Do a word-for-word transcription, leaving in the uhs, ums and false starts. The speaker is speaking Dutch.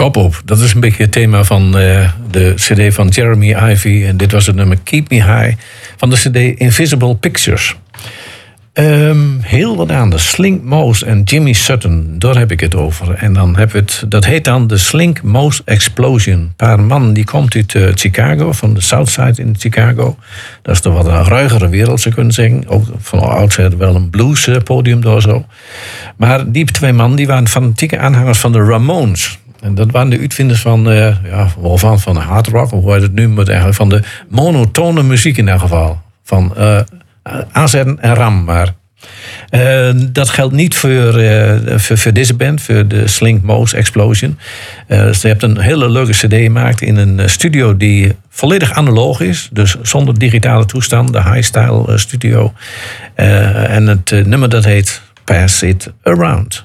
kop op. Dat is een beetje het thema van uh, de cd van Jeremy Ivy. En dit was het nummer Keep Me High van de cd Invisible Pictures. Um, heel wat aan de Slink Mouse en Jimmy Sutton, daar heb ik het over. En dan heb het, dat heet dan de Slink Mouse Explosion. Een paar man die komt uit uh, Chicago, van de Southside in Chicago. Dat is toch wat een ruigere wereld, zou kunnen zeggen. Ook van oudsher wel een blues podium daar zo. Maar die twee man die waren fanatieke aanhangers van de Ramones. En dat waren de uitvinders van, uh, ja, wel van, van hard rock, of hoe heet het nu, maar eigenlijk van de monotone muziek in elk geval. Van uh, aanzetten en ram maar. Uh, dat geldt niet voor, uh, voor, voor deze band, voor de Slink Mouse Explosion. Uh, ze hebben een hele leuke cd gemaakt in een studio die volledig analoog is. Dus zonder digitale toestand, de High Style studio. Uh, en het uh, nummer dat heet Pass It Around.